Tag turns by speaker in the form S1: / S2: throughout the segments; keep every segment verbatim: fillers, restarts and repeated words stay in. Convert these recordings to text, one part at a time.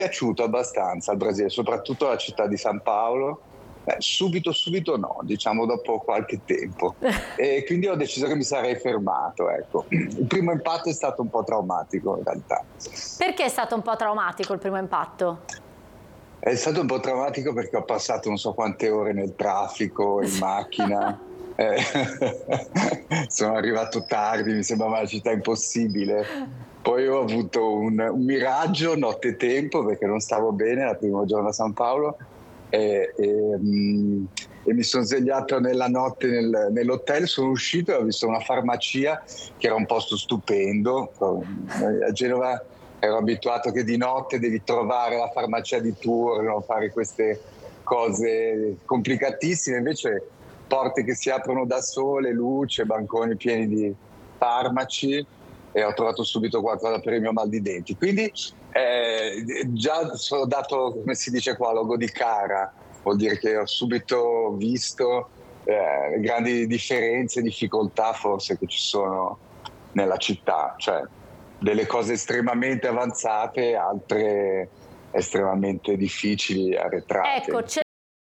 S1: piaciuto abbastanza il Brasile, soprattutto la città di San Paolo. Beh, subito, subito no, diciamo dopo qualche tempo. E quindi ho deciso che mi sarei fermato, ecco. Il primo impatto è stato un po' traumatico in realtà.
S2: Perché è stato un po' traumatico il primo impatto?
S1: È stato un po' traumatico perché ho passato non so quante ore nel traffico, in macchina. Eh, sono arrivato tardi, mi sembrava una città impossibile. Poi ho avuto un, un miraggio nottetempo perché non stavo bene la prima giorno a San Paolo e, e, um, e mi sono svegliato nella notte nel, nell'hotel, sono uscito e ho visto una farmacia che era un posto stupendo. A Genova ero abituato che di notte devi trovare la farmacia di turno, fare queste cose complicatissime, invece porte che si aprono da sole, luce, banconi pieni di farmaci, e ho trovato subito qualcosa per il mio mal di denti. Quindi eh, già sono dato, come si dice qua, logo di cara, vuol dire che ho subito visto eh, grandi differenze, difficoltà forse che ci sono nella città, cioè delle cose estremamente avanzate, altre estremamente difficili, arretrate.
S2: Ecco, c'è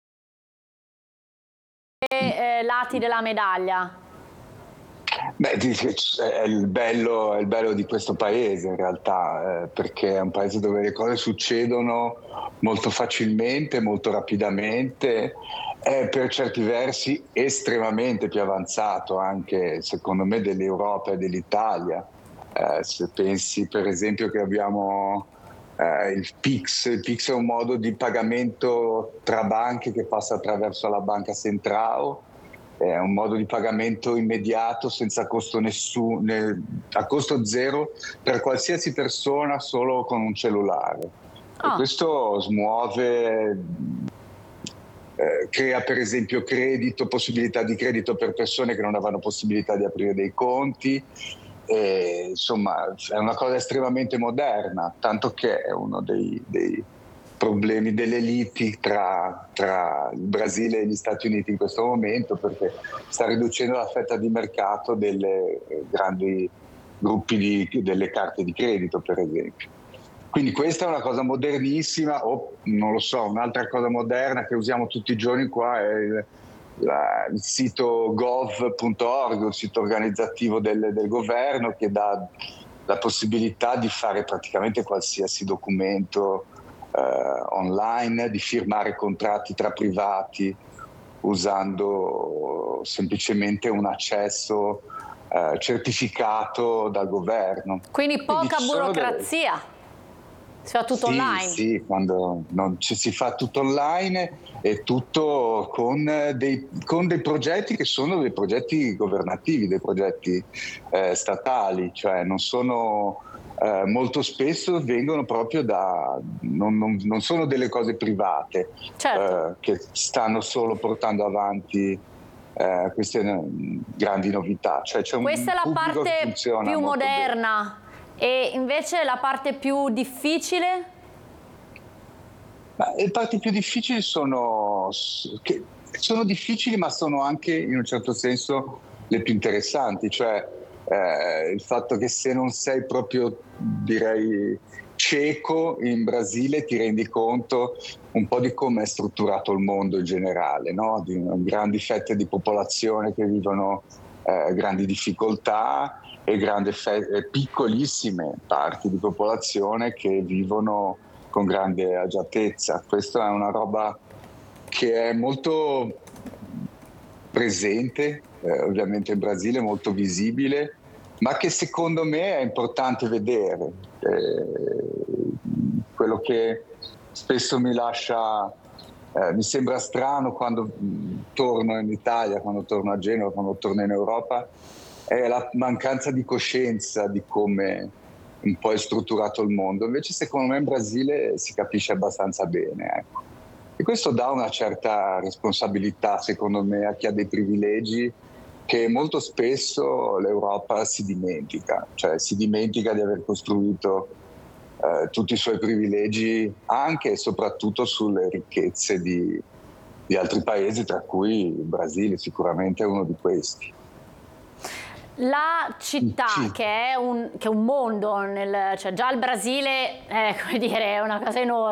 S2: eh, lati della medaglia.
S1: Beh, è il bello, è il bello di questo paese in realtà, eh, perché è un paese dove le cose succedono molto facilmente, molto rapidamente, è per certi versi estremamente più avanzato anche secondo me dell'Europa e dell'Italia. Eh, se pensi per esempio che abbiamo eh, il P I X, il P I X è un modo di pagamento tra banche che passa attraverso la banca centrale. È un modo di pagamento immediato, senza costo nessuno, a costo zero per qualsiasi persona, solo con un cellulare. Oh. E questo smuove, eh, crea per esempio credito, possibilità di credito per persone che non avevano possibilità di aprire dei conti. E, insomma, è una cosa estremamente moderna, tanto che è uno dei, dei problemi delle liti tra, tra il Brasile e gli Stati Uniti in questo momento, perché sta riducendo la fetta di mercato delle grandi gruppi di, delle carte di credito, per esempio. Quindi questa è una cosa modernissima, o non lo so, un'altra cosa moderna che usiamo tutti i giorni qua è il, la, il sito gov punto org, il sito organizzativo del, del governo, che dà la possibilità di fare praticamente qualsiasi documento Uh, online, di firmare contratti tra privati usando semplicemente un accesso uh, certificato dal governo.
S2: Quindi poca Quindi burocrazia, delle... si fa tutto
S1: sì,
S2: online.
S1: Sì, quando non ci si fa tutto online e tutto con dei, con dei progetti che sono dei progetti governativi, dei progetti eh, statali, cioè non sono... Uh, molto spesso vengono proprio da non, non, non sono delle cose private, certo. uh, che stanno solo portando avanti uh, queste uh, grandi novità. Cioè, c'è
S2: Questa
S1: un
S2: è la parte più moderna bene. E invece la parte più difficile?
S1: Ma le parti più difficili sono, che sono difficili, ma sono anche in un certo senso le più interessanti, cioè Eh, il fatto che se non sei proprio, direi, cieco in Brasile ti rendi conto un po' di come è strutturato il mondo in generale, no? Di grandi fette di popolazione che vivono eh, grandi difficoltà e grandi fe- e piccolissime parti di popolazione che vivono con grande agiatezza. Questa è una roba che è molto presente, eh, ovviamente in Brasile, molto visibile, ma che secondo me è importante vedere. Eh, quello che spesso mi lascia, eh, mi sembra strano quando torno in Italia, quando torno a Genova, quando torno in Europa, è la mancanza di coscienza di come un po' è strutturato il mondo. Invece secondo me in Brasile si capisce abbastanza bene, ecco. E questo dà una certa responsabilità, secondo me, a chi ha dei privilegi che molto spesso l'Europa si dimentica, cioè si dimentica di aver costruito eh, tutti i suoi privilegi anche e soprattutto sulle ricchezze di, di altri paesi, tra cui il Brasile sicuramente è uno di questi.
S2: La città,
S1: Sì.
S2: che è un, che è un mondo, nel, cioè già il Brasile, che è un, che è un mondo, nel, cioè già il Brasile è, come dire, è una cosa enorme.